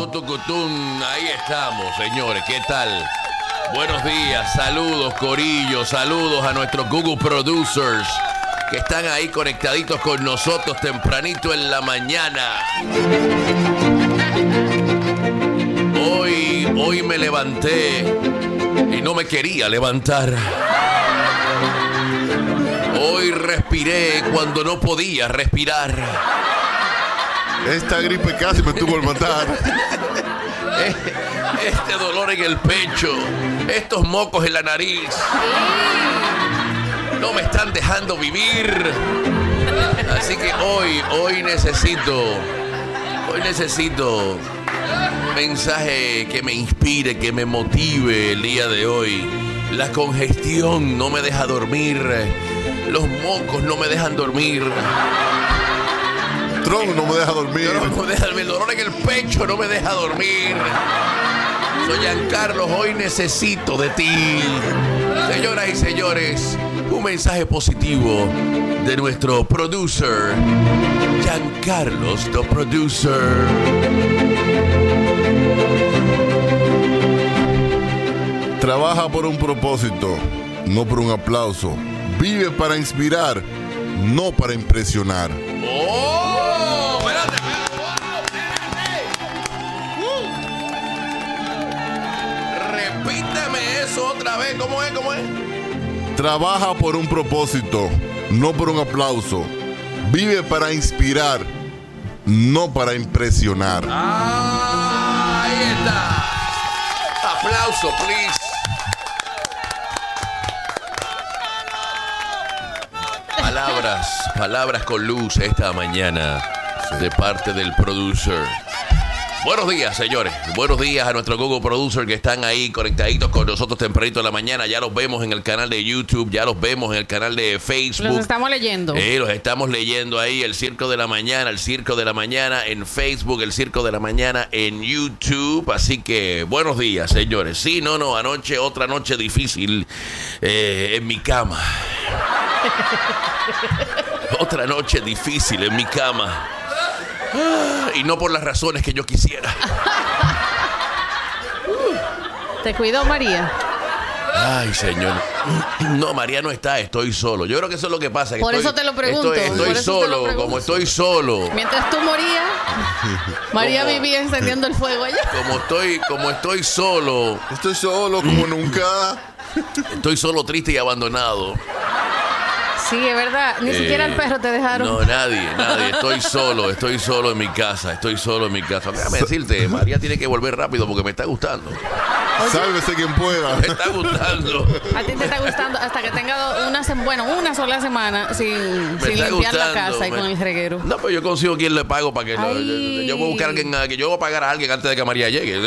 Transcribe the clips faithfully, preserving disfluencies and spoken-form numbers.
tucutú, tucutún. Ahí estamos, señores. ¿Qué tal? Buenos días, saludos, corillo, saludos a nuestros Google Producers que están ahí conectaditos con nosotros tempranito en la mañana. Hoy, hoy me levanté y no me quería levantar. Hoy respiré cuando no podía respirar. Esta gripe casi me tuvo que matar. Este dolor en el pecho, estos mocos en la nariz, no me están dejando vivir. Así que hoy, hoy necesito, hoy necesito un mensaje que me inspire, que me motive el día de hoy. La congestión no me deja dormir, los mocos no me dejan dormir. Tron no me deja dormir. No me deja dormir. El dolor en el pecho no me deja dormir. Soy Giancarlo, hoy necesito de ti. Señoras y señores, un mensaje positivo de nuestro producer, Giancarlo, the producer. Trabaja por un propósito, no por un aplauso. Vive para inspirar, no para impresionar. ¡Oh! ¡Espérate! Repíteme eso otra vez. ¿Cómo es? ¿Cómo es? Trabaja por un propósito, no por un aplauso. Vive para inspirar, no para impresionar. Ah, ahí está. Aplauso, please. Palabras, palabras con luz esta mañana de parte del producer. Buenos días, señores. Buenos días a nuestro Google Producer que están ahí conectaditos con nosotros tempranito en la mañana. Ya los vemos en el canal de YouTube, ya los vemos en el canal de Facebook. Los estamos leyendo. Eh, los estamos leyendo ahí. El Circo de la Mañana, el Circo de la Mañana en Facebook, el Circo de la Mañana en YouTube. Así que buenos días, señores. Sí, no, no, anoche otra noche difícil eh, en mi cama. Otra noche difícil en mi cama. Ah, y no por las razones que yo quisiera. ¿Te cuidó María? Ay, señor. No, María no está, estoy solo. Yo creo que eso es lo que pasa. Que por estoy, eso te lo pregunto. Estoy, estoy por eso solo, te lo pregunto. como estoy solo. Mientras tú morías, María Como- vivía encendiendo el fuego allá. Como estoy, como estoy solo. Estoy solo como nunca. Estoy solo, triste y abandonado. Sí, es verdad. Ni Eh, siquiera el perro te dejaron. No, nadie, nadie. Estoy solo, estoy solo en mi casa. Estoy solo en mi casa. Déjame decirte, María tiene que volver rápido porque me está gustando. Sálvese quien pueda. Me está gustando. A ti te está gustando hasta que tenga una semana, bueno, una sola semana sin, Me sin está limpiar la gustando, casa y me- con el reguero. No, pero yo consigo quien le pago para que lo- Ay. yo voy a buscar a alguien, a- que yo voy a pagar a alguien antes de que María llegue.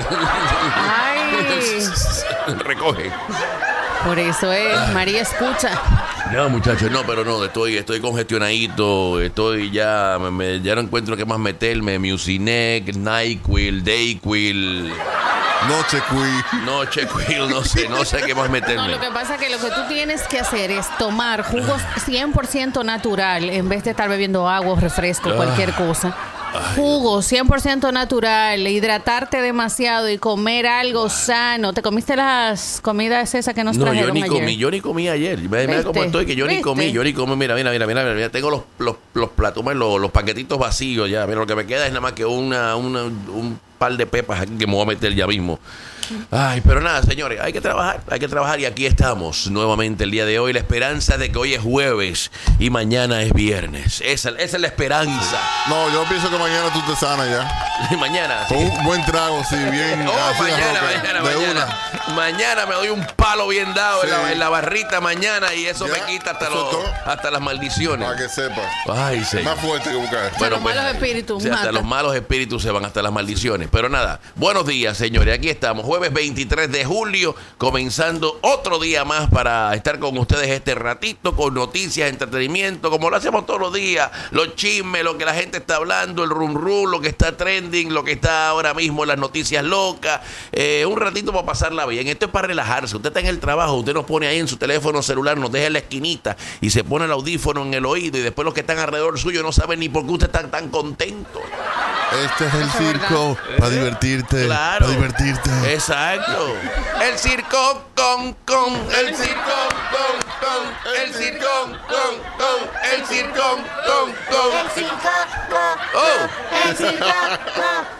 Ay, Recoge. por eso es, María escucha. No, muchachos, no, pero no, estoy, estoy congestionadito, estoy ya, me, me- ya no encuentro qué más meterme, Mucinex, NyQuil, Dayquil, Noche Cui. Nochequil, no sé, no sé qué más No, meterme. lo que pasa es que lo que tú tienes que hacer es tomar jugos cien por ciento natural en vez de estar bebiendo agua, refresco, cualquier cosa. Jugo cien por ciento natural, hidratarte demasiado y comer algo sano. ¿Te comiste las comidas esas que nos No, yo trajeron ni ayer? comí, yo ni comí ayer. Mira, mira ¿Viste? cómo estoy, que yo ni ¿Viste? comí, yo ni comí. Mira, mira, mira, mira, mira. Tengo los, los, los platos, los, los paquetitos vacíos ya. Mira, lo que me queda es nada más que una, una, un par de pepas aquí que me voy a meter ya mismo. Ay, pero nada, señores, hay que trabajar, hay que trabajar y aquí estamos nuevamente el día de hoy. La esperanza de que hoy es jueves y mañana es viernes. Esa, esa es la esperanza. No, yo pienso que mañana tú te sanas ya. Y mañana, sí. Con un buen trago, sí, bien. Oh, así de mañana, roca, mañana, de mañana. una. Mañana me doy un palo bien dado en, Sí. la, en la barrita mañana y eso Ya, me quita hasta, eso los, todo. hasta las maldiciones. Para que sepa. Ay, señor. Más fuerte que buscar. Hasta los malos espíritus, sí, hasta mata. los malos espíritus se van, hasta las maldiciones. Pero nada, buenos días, señores. Aquí estamos, jueves veintitrés de julio, comenzando otro día más para estar con ustedes este ratito, con noticias, entretenimiento, como lo hacemos todos los días. Los chismes, lo que la gente está hablando, el rum rum, lo que está trending, lo que está ahora mismo en las noticias locas. Eh, un ratito para pasarla bien. bien. Esto es para relajarse. Usted está en el trabajo, usted nos pone ahí en su teléfono celular, nos deja en la esquinita y se pone el audífono en el oído y después los que están alrededor suyo no saben ni por qué usted está tan contento. Este es el circo para divertirte. Claro. Para divertirte. Exacto. El circo con, con, el circo con, con, el circo con, con, el circo con, con. El circo, co, co, Oh. el circo, co,